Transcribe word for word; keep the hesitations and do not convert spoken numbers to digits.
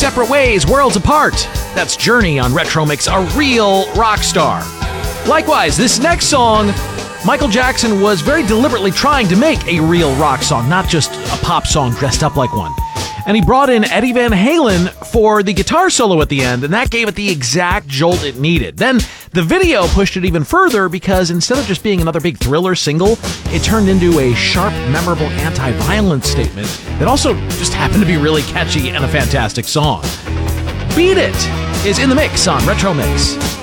separate ways, worlds apart. That's Journey on Retro Mix, a real rock star. Likewise, this next song, Michael Jackson was very deliberately trying to make a real rock song, not just a pop song dressed up like one. And he brought in Eddie Van Halen for the guitar solo at the end, and that gave it the exact jolt it needed. Then the video pushed it even further because instead of just being another big Thriller single, it turned into a sharp, memorable anti-violence statement that also just happened to be really catchy and a fantastic song. Beat It is in the mix on Retro Mix.